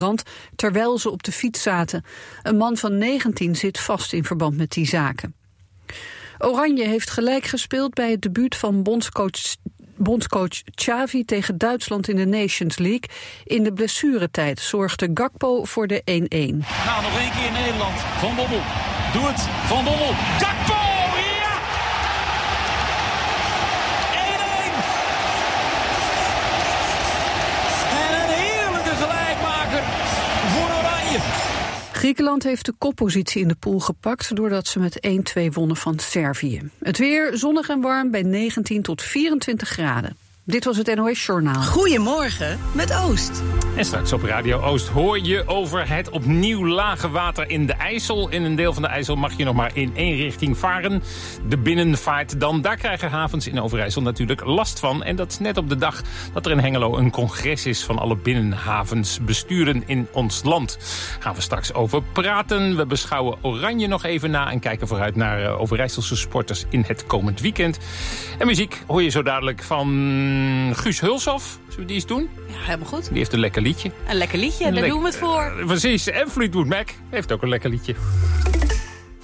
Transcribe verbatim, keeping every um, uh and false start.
terwijl ze op de fiets zaten. Een man van negentien zit vast in verband met die zaken. Oranje heeft gelijk gespeeld bij het debuut van bondscoach, bondscoach Xavi tegen Duitsland in de Nations League. In de blessuretijd zorgde Gakpo voor de één-één. Nou, nog één keer Nederland. Van Bommel. Doe het. Van Bommel. Gakpo! Ja! één-één! En een heerlijke gelijkmaker voor Oranje. Griekenland heeft de koppositie in de pool gepakt doordat ze met één-twee wonnen van Servië. Het weer zonnig en warm bij negentien tot vierentwintig graden. Dit was het N O S Journaal. Goedemorgen met Oost. En straks op Radio Oost hoor je over het opnieuw lage water in de IJssel. In een deel van de IJssel mag je nog maar in één richting varen. De binnenvaart dan. Daar krijgen havens in Overijssel natuurlijk last van. En dat is net op de dag dat er in Hengelo een congres is van alle binnenhavensbesturen in ons land. Gaan we straks over praten. We beschouwen Oranje nog even na en kijken vooruit naar Overijsselse sporters in het komend weekend. En muziek hoor je zo dadelijk van Guus Hulshoff. Zullen we die eens doen? Ja, helemaal goed. Die heeft een lekker liedje. Een lekker liedje, daar le- doen we het voor. Uh, precies. En Fleetwood Mac heeft ook een lekker liedje.